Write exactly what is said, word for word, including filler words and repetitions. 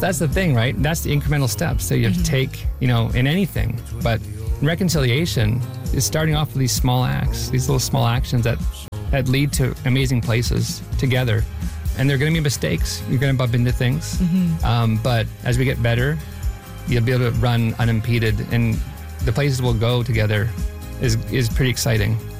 that's the thing, right? That's the incremental steps that you have mm-hmm. to take, you know, in anything. But reconciliation is starting off with these small acts, these little small actions that, that lead to amazing places together. And there are going to be mistakes. You're going to bump into things. Mm-hmm. Um, but as we get better, you'll be able to run unimpeded. And the places we'll go together is is pretty exciting.